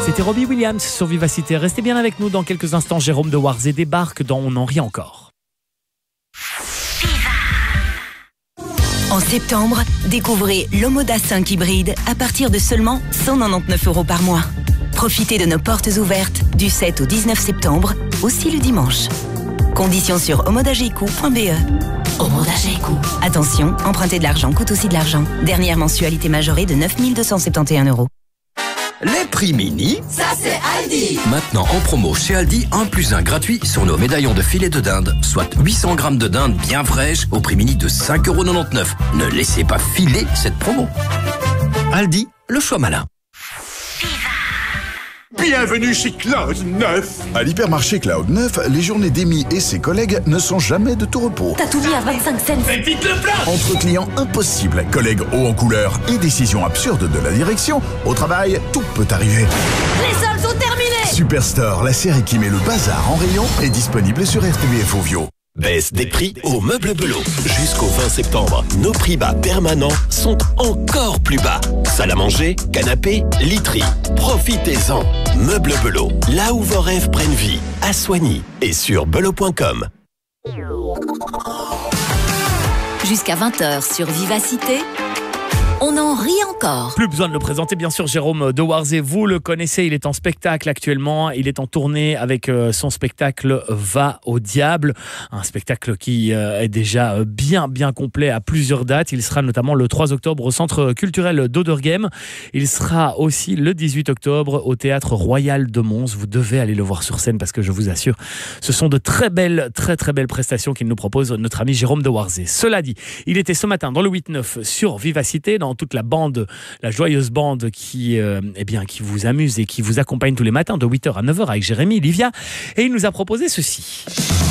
C'était Robbie Williams sur Vivacité. Restez bien avec nous dans quelques instants. Jérôme de Warzé débarque dans On en rit encore. En septembre, découvrez l'Omoda 5 hybride à partir de seulement 199 € par mois. Profitez de nos portes ouvertes du 7 au 19 septembre, aussi le dimanche. Conditions sur omodageco.be. Omodageco. Attention, emprunter de l'argent coûte aussi de l'argent. Dernière mensualité majorée de 9 271 €. Les prix mini, ça c'est Aldi. Maintenant en promo chez Aldi, 1 + 1 gratuit sur nos médaillons de filet de dinde, soit 800 grammes de dinde bien fraîche au prix mini de 5,99 €. Ne laissez pas filer cette promo. Aldi, le choix malin. Bienvenue chez Cloud 9. À l'hypermarché Cloud 9, les journées d'Amy et ses collègues ne sont jamais de tout repos. T'as tout mis à 25 cents. Faites vite le plein. Entre clients impossibles, collègues hauts en couleur et décisions absurdes de la direction, au travail, tout peut arriver. Les soldes sont terminés. Superstore, la série qui met le bazar en rayon, est disponible sur RTBF Ovio. Baisse des prix au Meuble Belot. Jusqu'au 20 septembre, nos prix bas permanents sont encore plus bas. Salle à manger, canapé, literie. Profitez-en. Meuble Belot, là où vos rêves prennent vie. À Soigny et sur belot.com. Jusqu'à 20h sur Vivacité, on en rit encore. Plus besoin de le présenter, bien sûr, Jérôme de Warzé. Vous le connaissez, il est en spectacle actuellement. Il est en tournée avec son spectacle Va au diable. Un spectacle qui est déjà bien complet à plusieurs dates. Il sera notamment le 3 octobre au Centre culturel d'Oderghem. Il sera aussi le 18 octobre au Théâtre Royal de Mons. Vous devez aller le voir sur scène parce que je vous assure, ce sont de très belles prestations qu'il nous propose notre ami Jérôme de Warzé. Cela dit, il était ce matin dans le 8-9 sur Vivacité, dans toute la bande, la joyeuse bande qui vous amuse et qui vous accompagne tous les matins de 8h à 9h avec Jérémy, Livia, et il nous a proposé ceci.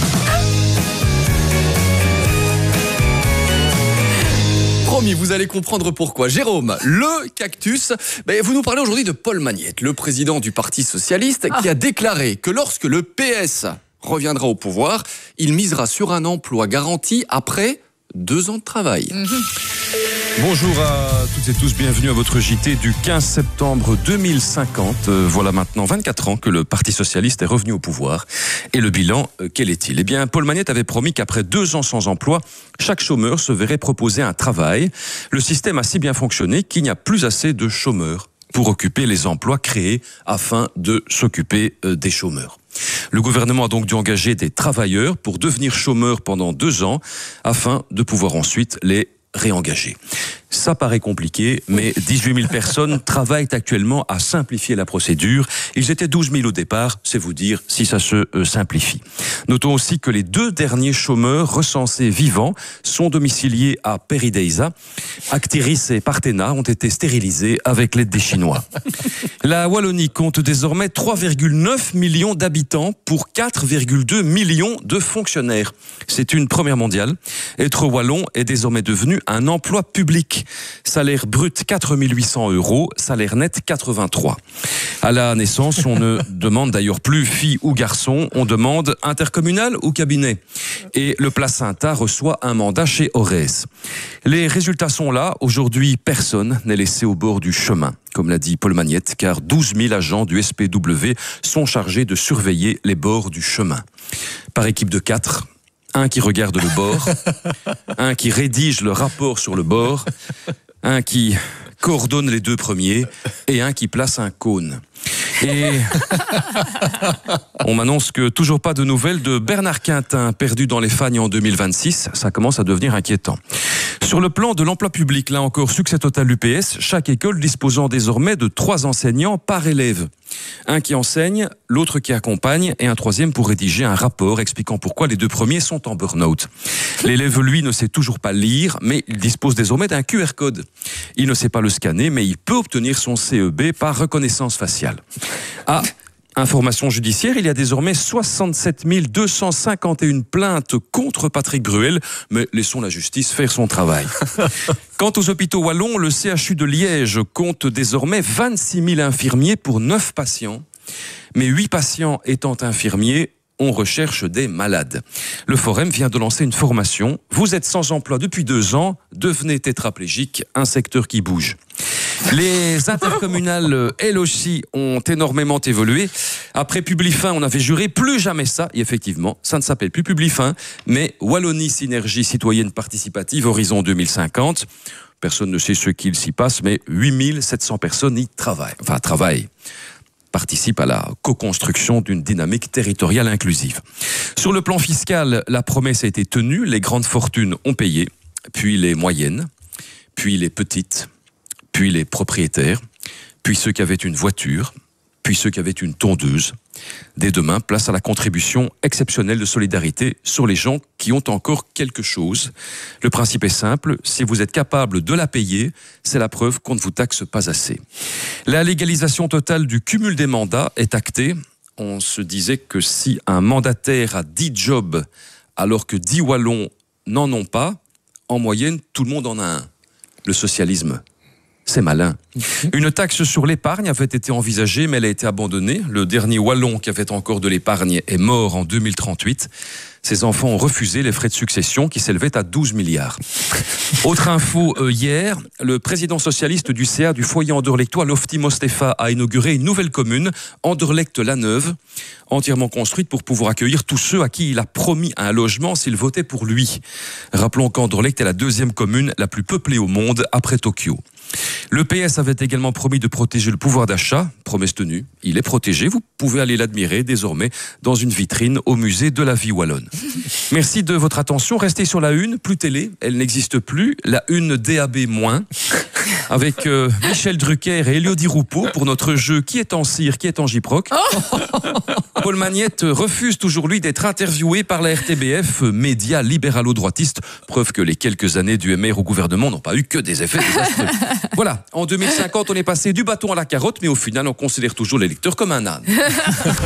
Promis, vous allez comprendre pourquoi. Jérôme, le cactus. Vous nous parlez aujourd'hui de Paul Magnette, le président du Parti Socialiste, qui a déclaré que lorsque le PS reviendra au pouvoir, il misera sur un emploi garanti après 2 ans de travail. Bonjour à toutes et tous, bienvenue à votre JT du 15 septembre 2050. Voilà maintenant 24 ans que le Parti Socialiste est revenu au pouvoir. Et le bilan, quel est-il ? Eh bien, Paul Magnette avait promis qu'après 2 ans sans emploi, chaque chômeur se verrait proposer un travail. Le système a si bien fonctionné qu'il n'y a plus assez de chômeurs pour occuper les emplois créés afin de s'occuper des chômeurs. Le gouvernement a donc dû engager des travailleurs pour devenir chômeurs pendant 2 ans afin de pouvoir ensuite les réengager. Ça paraît compliqué, mais 18 000 personnes travaillent actuellement à simplifier la procédure. Ils étaient 12 000 au départ, c'est vous dire si ça se simplifie. Notons aussi que les 2 derniers chômeurs recensés vivants sont domiciliés à Perideisa. Actiris et Partena ont été stérilisés avec l'aide des Chinois. La Wallonie compte désormais 3,9 millions d'habitants pour 4,2 millions de fonctionnaires. C'est une première mondiale. Être wallon est désormais devenu un emploi public. Salaire brut 4 800 €, salaire net 83. À la naissance, on ne demande d'ailleurs plus fille ou garçon, on demande intercommunal ou cabinet. Et le placenta reçoit un mandat chez Orez. Les résultats sont là. Aujourd'hui, personne n'est laissé au bord du chemin, comme l'a dit Paul Magnette, car 12 000 agents du SPW sont chargés de surveiller les bords du chemin. Par équipe de 4. Un qui regarde le bord, un qui rédige le rapport sur le bord, un qui coordonne les 2 premiers et un qui place un cône. Et on m'annonce que toujours pas de nouvelles de Bernard Quintin, perdu dans les fagnes en 2026. Ça commence à devenir inquiétant. Sur le plan de l'emploi public, là encore, succès total du PS, chaque école disposant désormais de 3 enseignants par élève. Un qui enseigne, l'autre qui accompagne et un troisième pour rédiger un rapport expliquant pourquoi les 2 premiers sont en burn-out. L'élève, lui, ne sait toujours pas lire, mais il dispose désormais d'un QR code. Il ne sait pas le scanner, mais il peut obtenir son CEB par reconnaissance faciale. Ah, information judiciaire, il y a désormais 67 251 plaintes contre Patrick Bruel, mais laissons la justice faire son travail. Quant aux hôpitaux wallons, le CHU de Liège compte désormais 26 000 infirmiers pour 9 patients. Mais 8 patients étant infirmiers, on recherche des malades. Le Forum vient de lancer une formation. Vous êtes sans emploi depuis 2 ans, devenez tétraplégique, un secteur qui bouge. Les intercommunales, elles aussi, ont énormément évolué. Après Publifin, on avait juré plus jamais ça. Et effectivement, ça ne s'appelle plus Publifin, mais Wallonie Synergie Citoyenne Participative Horizon 2050. Personne ne sait ce qu'il s'y passe, mais 8700 personnes y travaillent. Participent à la co-construction d'une dynamique territoriale inclusive. Sur le plan fiscal, la promesse a été tenue. Les grandes fortunes ont payé, puis les moyennes, puis les petites, puis les propriétaires, puis ceux qui avaient une voiture, puis ceux qui avaient une tondeuse. Dès demain, place à la contribution exceptionnelle de solidarité sur les gens qui ont encore quelque chose. Le principe est simple, si vous êtes capable de la payer, c'est la preuve qu'on ne vous taxe pas assez. La légalisation totale du cumul des mandats est actée. On se disait que si un mandataire a 10 jobs alors que 10 Wallons n'en ont pas, en moyenne, tout le monde en a un. Le socialisme, c'est malin. Une taxe sur l'épargne avait été envisagée, mais elle a été abandonnée. Le dernier Wallon qui avait encore de l'épargne est mort en 2038. Ses enfants ont refusé les frais de succession qui s'élevaient à 12 milliards. Autre info, hier, le président socialiste du CA du foyer anderlechtois, Lofty Mostefa, a inauguré une nouvelle commune, Anderlecht-la-Neuve, entièrement construite pour pouvoir accueillir tous ceux à qui il a promis un logement s'ils votaient pour lui. Rappelons qu'Anderlecht est la 2e commune la plus peuplée au monde après Tokyo. Le PS avait également promis de protéger le pouvoir d'achat, promesse tenue. Il est protégé, vous pouvez aller l'admirer désormais dans une vitrine au musée de la vie wallonne. Merci de votre attention, restez sur la une, plus télé, elle n'existe plus, la une DAB-, avec Michel Drucker et Élodie Roupeau pour notre jeu Qui est en cire, qui est en gyproc. Paul Magnette refuse toujours lui d'être interviewé par la RTBF, média libéralo-droitiste, preuve que les quelques années du MR au gouvernement n'ont pas eu que des effets désastreux. Voilà, en 2050, on est passé du bâton à la carotte, mais au final, on considère toujours l'électeur comme un âne.